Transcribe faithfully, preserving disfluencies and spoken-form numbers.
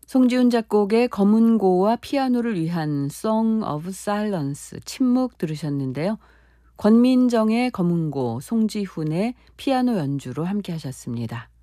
송지훈 작곡의 검은고와 피아노를 위한 Song of Silence, 침묵 들으셨는데요. 권민정의 검은고, 송지훈의 피아노 연주로 함께 하셨습니다.